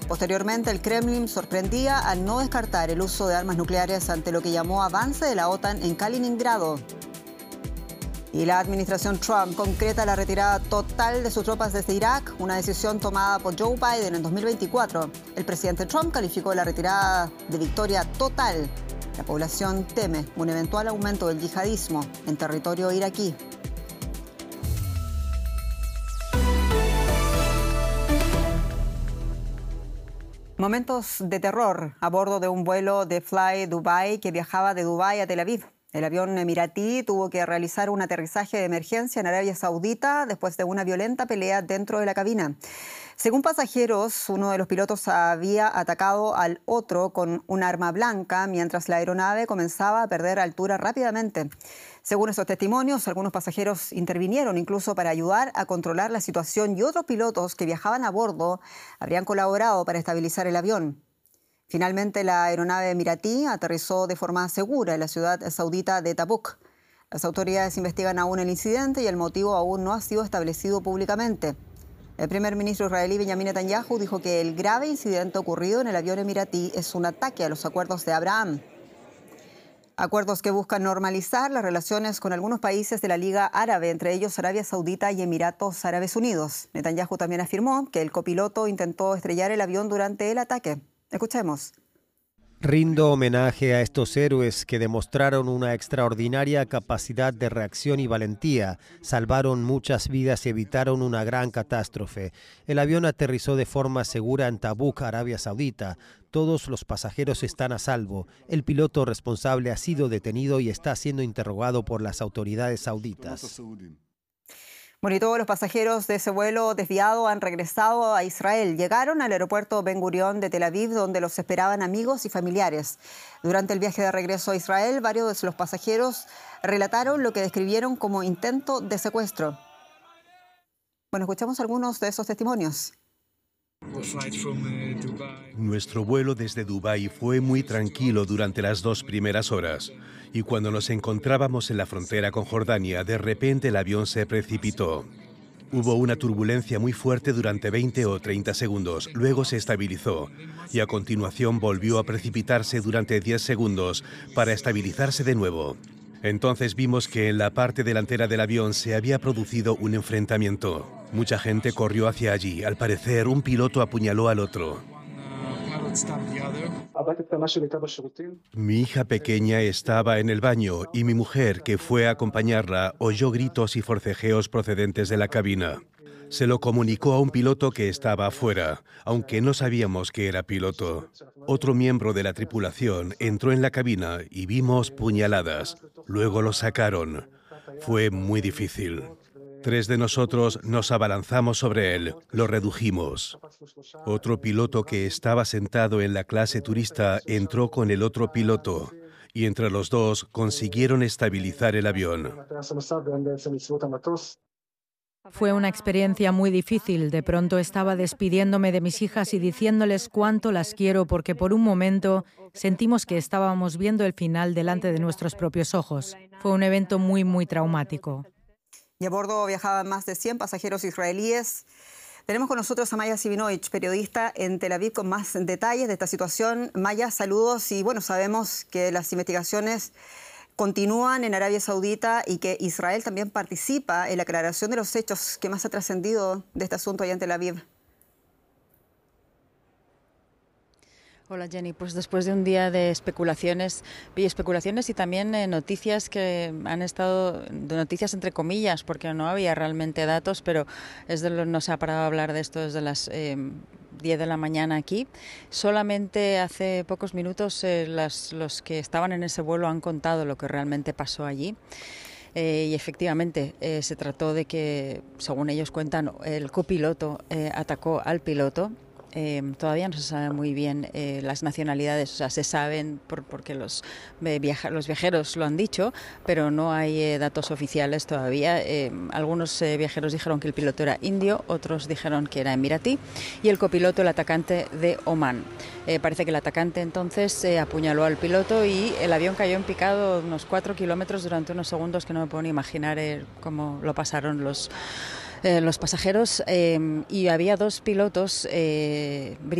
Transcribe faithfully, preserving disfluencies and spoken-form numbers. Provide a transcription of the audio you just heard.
Posteriormente, el Kremlin sorprendía al no descartar el uso de armas nucleares ante lo que llamó avance de la OTAN en Kaliningrado. Y la administración Trump concreta la retirada total de sus tropas desde Irak, una decisión tomada por Joe Biden en dos mil veinticuatro. El presidente Trump calificó la retirada de victoria total. La población teme un eventual aumento del yihadismo en territorio iraquí. Momentos de terror a bordo de un vuelo de Fly Dubai que viajaba de Dubái a Tel Aviv. El avión emiratí tuvo que realizar un aterrizaje de emergencia en Arabia Saudita después de una violenta pelea dentro de la cabina. Según pasajeros, uno de los pilotos había atacado al otro con un arma blanca mientras la aeronave comenzaba a perder altura rápidamente. Según esos testimonios, algunos pasajeros intervinieron incluso para ayudar a controlar la situación y otros pilotos que viajaban a bordo habrían colaborado para estabilizar el avión. Finalmente, la aeronave emiratí aterrizó de forma segura en la ciudad saudita de Tabuk. Las autoridades investigan aún el incidente y el motivo aún no ha sido establecido públicamente. El primer ministro israelí Benjamin Netanyahu dijo que el grave incidente ocurrido en el avión emiratí es un ataque a los acuerdos de Abraham. Acuerdos que buscan normalizar las relaciones con algunos países de la Liga Árabe, entre ellos Arabia Saudita y Emiratos Árabes Unidos. Netanyahu también afirmó que el copiloto intentó estrellar el avión durante el ataque. Escuchemos. Rindo homenaje a estos héroes que demostraron una extraordinaria capacidad de reacción y valentía, salvaron muchas vidas y evitaron una gran catástrofe. El avión aterrizó de forma segura en Tabuk, Arabia Saudita. Todos los pasajeros están a salvo. El piloto responsable ha sido detenido y está siendo interrogado por las autoridades sauditas. Bueno, y todos los pasajeros de ese vuelo desviado han regresado a Israel. Llegaron al aeropuerto Ben Gurión de Tel Aviv, donde los esperaban amigos y familiares. Durante el viaje de regreso a Israel, varios de los pasajeros relataron lo que describieron como intento de secuestro. Bueno, escuchamos algunos de esos testimonios. Nuestro vuelo desde Dubái fue muy tranquilo durante las dos primeras horas y cuando nos encontrábamos en la frontera con Jordania, de repente el avión se precipitó. Hubo una turbulencia muy fuerte durante veinte o treinta segundos, luego se estabilizó y a continuación volvió a precipitarse durante diez segundos para estabilizarse de nuevo. Entonces vimos que en la parte delantera del avión se había producido un enfrentamiento. Mucha gente corrió hacia allí. Al parecer, un piloto apuñaló al otro. Mi hija pequeña estaba en el baño y mi mujer, que fue a acompañarla, oyó gritos y forcejeos procedentes de la cabina. Se lo comunicó a un piloto que estaba afuera, aunque no sabíamos que era piloto. Otro miembro de la tripulación entró en la cabina y vimos puñaladas. Luego lo sacaron. Fue muy difícil. Tres de nosotros nos abalanzamos sobre él, lo redujimos. Otro piloto que estaba sentado en la clase turista entró con el otro piloto y entre los dos consiguieron estabilizar el avión. Fue una experiencia muy difícil. De pronto estaba despidiéndome de mis hijas y diciéndoles cuánto las quiero porque por un momento sentimos que estábamos viendo el final delante de nuestros propios ojos. Fue un evento muy, muy traumático. Y a bordo viajaban más de cien pasajeros israelíes. Tenemos con nosotros a Maya Sibinovich, periodista en Tel Aviv, con más detalles de esta situación. Maya, saludos. Y bueno, sabemos que las investigaciones continúan en Arabia Saudita y que Israel también participa en la aclaración de los hechos. ¿Qué más ha trascendido de este asunto allá en Tel Aviv? Hola Jenny, pues después de un día de especulaciones, vi especulaciones y también eh, noticias que han estado, de noticias entre comillas, porque no había realmente datos, pero es de lo, no se ha parado a hablar de esto desde las eh, diez de la mañana aquí. Solamente hace pocos minutos eh, las, los que estaban en ese vuelo han contado lo que realmente pasó allí. Eh, y efectivamente eh, se trató de que, según ellos cuentan, el copiloto eh, atacó al piloto. Eh, todavía no se sabe muy bien eh, las nacionalidades, o sea, se saben por, porque los, eh, viaja, los viajeros lo han dicho, pero no hay eh, datos oficiales todavía. Eh, algunos eh, viajeros dijeron que el piloto era indio, otros dijeron que era emiratí y el copiloto el atacante de Omán. Eh, parece que el atacante entonces eh, apuñaló al piloto y el avión cayó en picado unos cuatro kilómetros durante unos segundos que no me puedo ni imaginar eh, cómo lo pasaron los Eh, los pasajeros eh, y había dos pilotos eh,